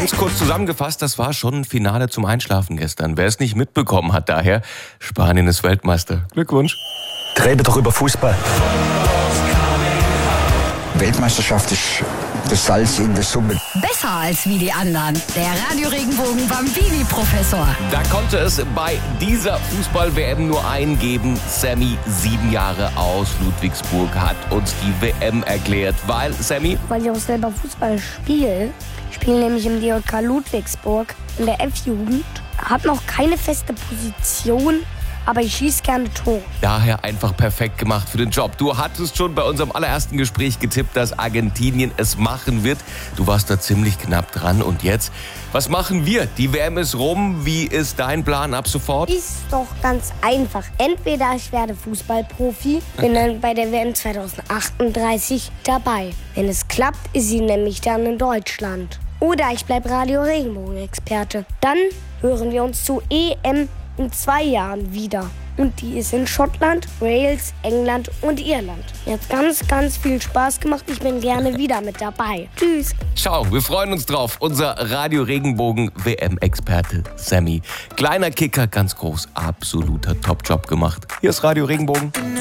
Ganz kurz zusammengefasst, das war schon ein Finale zum Einschlafen gestern. Wer es nicht mitbekommen hat, daher, Spanien ist Weltmeister. Glückwunsch. Reden doch über Fußball. Weltmeisterschaft ist das Salz in der Suppe. Besser als wie die anderen. Der Radio Regenbogen Bambini-Professor. Da konnte es bei dieser Fußball-WM nur einen geben. Sammy, 7 Jahre aus Ludwigsburg, hat uns die WM erklärt. Sammy? Weil ich auch selber Fußball spiele. Ich spiele nämlich im DJK Ludwigsburg in der F-Jugend. Hab noch keine feste Position, aber ich schieße gerne Tore. Daher einfach perfekt gemacht für den Job. Du hattest schon bei unserem allerersten Gespräch getippt, dass Argentinien es machen wird. Du warst da ziemlich knapp dran. Und jetzt, was machen wir? Die WM ist rum. Wie ist dein Plan ab sofort? Ist doch ganz einfach. Entweder ich werde Fußballprofi, bin dann bei der WM 2038 dabei. Wenn es klappt, ist sie nämlich dann in Deutschland. Oder ich bleibe Radio Regenbogen-Experte. Dann hören wir uns zur EM in 2 Jahren wieder. Und die ist in Schottland, Wales, England und Irland. Mir hat ganz, ganz viel Spaß gemacht. Ich bin gerne wieder mit dabei. Tschüss. Ciao, wir freuen uns drauf. Unser Radio Regenbogen WM-Experte Sammy. Kleiner Kicker, ganz groß. Absoluter Top-Job gemacht. Hier ist Radio Regenbogen.